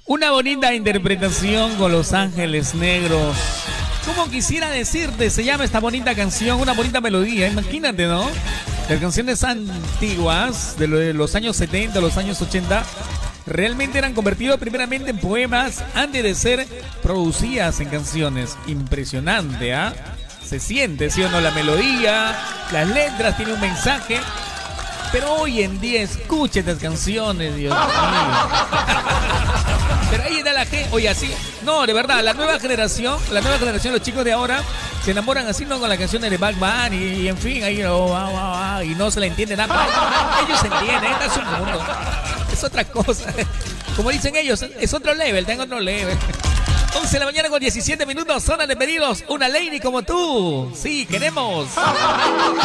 Una bonita interpretación con Los Ángeles Negros. ¿Cómo quisiera decirte? Se llama esta bonita canción, una bonita melodía, imagínate, ¿no? Las canciones antiguas de los años 70, los años 80, realmente eran convertidos primeramente en poemas antes de ser producidas en canciones. Impresionante, ¿ah? Se siente, ¿sí o no? La melodía, las letras, tiene un mensaje. Pero hoy en día escucha estas canciones, Dios mío. Pero ahí está la gente, oye, así, no, de verdad, la nueva generación, los chicos de ahora se enamoran así, no con las canciones de Batman y en fin, ahí y no se le entiende nada. Ellos se entienden, este es un mundo, es otra cosa. Como dicen ellos, es otro level, tengo otro level. 11 de la mañana con 17 minutos, zona de pedidos, una lady como tú. Sí, queremos.